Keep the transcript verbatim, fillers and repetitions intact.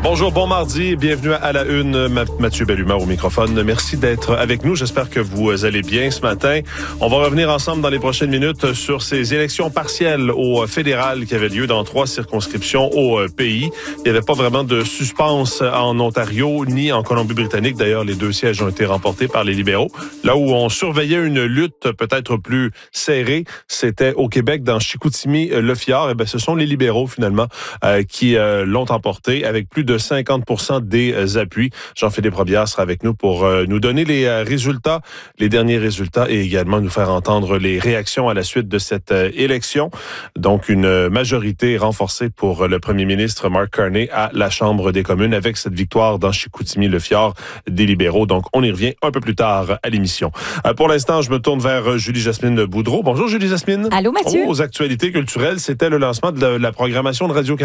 Bonjour, bon mardi, bienvenue à la une. Mathieu Bellumeur au microphone. Merci d'être avec nous. J'espère que vous allez bien ce matin. On va revenir ensemble dans les prochaines minutes sur ces élections partielles au fédéral qui avaient lieu dans trois circonscriptions au pays. Il n'y avait pas vraiment de suspense en Ontario ni en Colombie-Britannique. D'ailleurs, les deux sièges ont été remportés par les libéraux. Là où on surveillait une lutte peut-être plus serrée, c'était au Québec, dans Chicoutimi-Le Fjord. Eh bien, ce sont les libéraux, finalement, euh, qui euh, l'ont emporté avec plus de cinquante pour cent des appuis. Jean-Philippe Robillard sera avec nous pour euh, nous donner les euh, résultats, les derniers résultats et également nous faire entendre les réactions à la suite de cette euh, élection. Donc, une majorité renforcée pour le premier ministre Mark Carney à la Chambre des communes avec cette victoire dans Chicoutimi-Le Fjord des libéraux. Donc, on y revient un peu plus tard à l'émission. Euh, pour l'instant, je me tourne vers Julie-Jasmine Boudreau. Bonjour Julie-Jasmine. Allô Mathieu. Oh, aux actualités culturelles, c'était le lancement de la, la programmation de Radio-Canada.